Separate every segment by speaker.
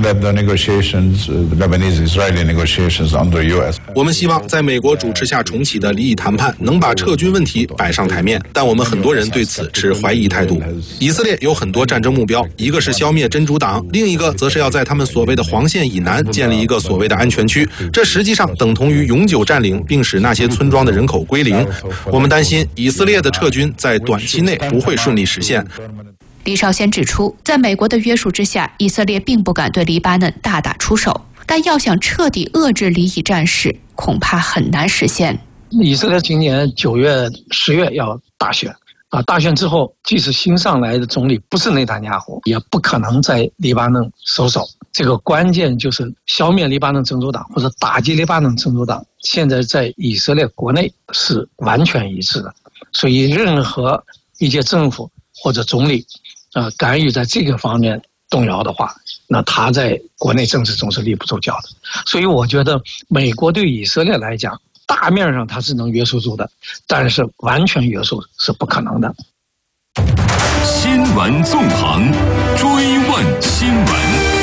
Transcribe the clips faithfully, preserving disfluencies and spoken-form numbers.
Speaker 1: that the negotiations, the Lebanese-Israeli negotiations under U S
Speaker 2: 我们希望在美国主持下重启的离异谈判能把撤军问题摆上台面，但我们很多人对此持怀疑态度。以色列有很多战争目标，一个是消灭真主党，另一个则是要在他们所谓的黄线以南建立一个所谓的安全区，这实际上等同于永久占领并使那些村庄的人口归零。我们担心以色列的撤军在短期内不会顺利实现。
Speaker 3: 李少先指出，在美国的约束之下，以色列并不敢对黎巴嫩大打出手，但要想彻底遏制离异战事，恐怕很难实现。
Speaker 4: 以色列今年九月、十月要大选啊，大选之后，即使新上来的总理不是内塔尼亚胡，也不可能在黎巴嫩收手。这个关键就是消灭黎巴嫩真主党或者打击黎巴嫩真主党，现在在以色列国内是完全一致的。所以，任何一届政府或者总理，呃，敢于在这个方面动摇的话，那他在国内政治中是立不住脚的。所以我觉得美国对以色列来讲，大面上它是能约束住的，但是完全约束是不可能的。
Speaker 5: 新闻纵横，追问新闻。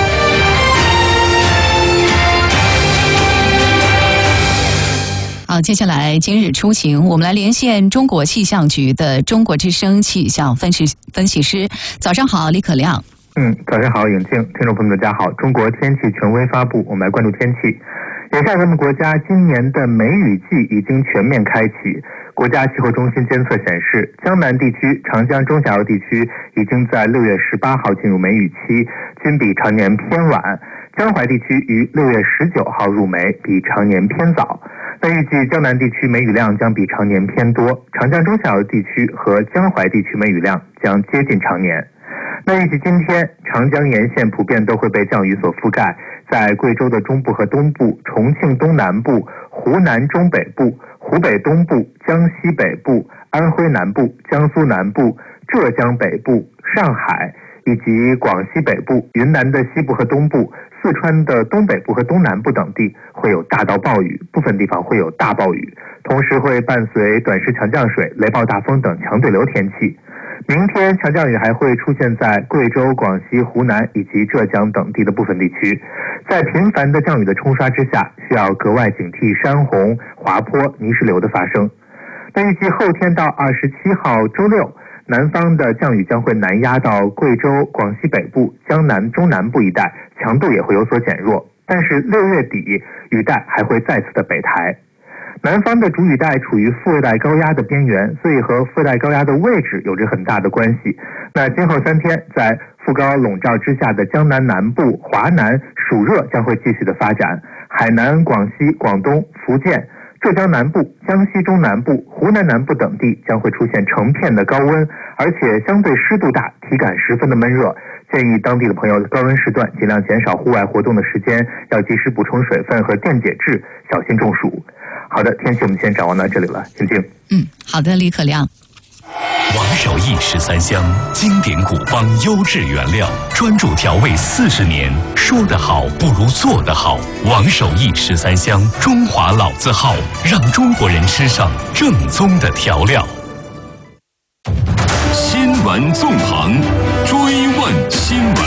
Speaker 6: 好，接下来今日出行，我们来连线中国气象局的中国之声气象分析分析师。早上好，李可亮。
Speaker 7: 嗯，早上好，颖静，听众朋友们大家好。中国天气权威发布，我们来关注天气。眼下咱们国家今年的梅雨季已经全面开启。国家气候中心监测显示，江南地区、长江中下游地区已经在六月十八号进入梅雨期，均比常年偏晚。江淮地区于六月十九号入梅，比常年偏早。那预计江南地区梅雨量将比常年偏多，长江中下游地区和江淮地区梅雨量将接近常年。那预计今天长江沿线普遍都会被降雨所覆盖，在贵州的中部和东部、重庆东南部、湖南中北部、湖北东部、江西北部、安徽南部、江苏南部、浙江北部、上海以及广西北部、云南的西部和东部、四川的东北部和东南部等地会有大到暴雨，部分地方会有大暴雨，同时会伴随短时强降水、雷暴大风等强对流天气。明天强降雨还会出现在贵州、广西、湖南以及浙江等地的部分地区，在频繁的降雨的冲刷之下，需要格外警惕山洪、滑坡、泥石流的发生。但预计后天到二十七号周六，南方的降雨将会南压到贵州、广西北部、江南、中南部一带，强度也会有所减弱。但是六月底，雨带还会再次的北抬。南方的主雨带处于副热带高压的边缘，所以和副热带高压的位置有着很大的关系。那今后三天，在副高笼罩之下的江南南部、华南暑热将会继续的发展，海南、广西、广东、福建、浙江南部、江西中南部、湖南南部等地将会出现成片的高温，而且相对湿度大，体感十分的闷热。建议当地的朋友高温时段尽量减少户外活动的时间，要及时补充水分和电解质，小心中暑。好的，天气我们先展望到这里了，静静。
Speaker 6: 嗯，好的，李可亮。
Speaker 5: 王守义十三香，经典古方优质原料，专注调味四十年，说得好不如做得好。王守义十三香，中华老字号，让中国人吃上正宗的调料。新闻纵横，追问新闻。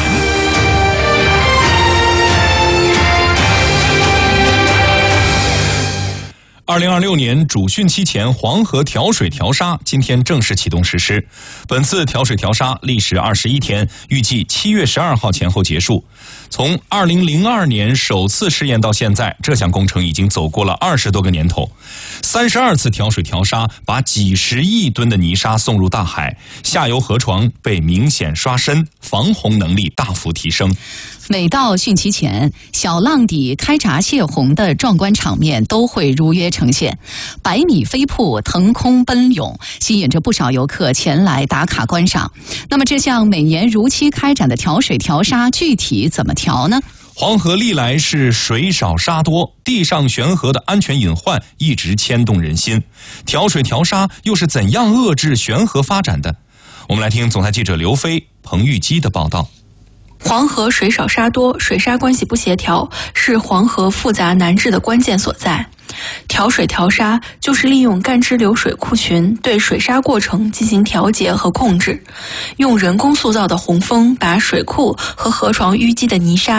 Speaker 8: 二零二六年主汛期前黄河调水调沙今天正式启动实施。本次调水调沙历时二十一天，预计七月十二号前后结束。从二零零二年首次试验到现在，这项工程已经走过了二十多个年头。三十二次调水调沙，把几十亿吨的泥沙送入大海，下游河床被明显刷深，防洪能力大幅提升。
Speaker 6: 每到汛期前，小浪底开闸泄洪的壮观场面都会如约呈现，百米飞瀑腾空奔涌，吸引着不少游客前来打卡观赏。那么这项每年如期开展的调水调沙，具体怎么调呢？
Speaker 8: 黄河历来是水少沙多，地上悬河的安全隐患一直牵动人心。调水调沙又是怎样遏制悬河发展的？我们来听总台记者刘飞、彭玉基的报道。
Speaker 9: 黄河水少沙多，水沙关系不协调，是黄河复杂难治的关键所在。调水调沙就是利用干支流水库群对水沙过程进行调节和控制，用人工塑造的洪峰把水库和河床淤积的泥沙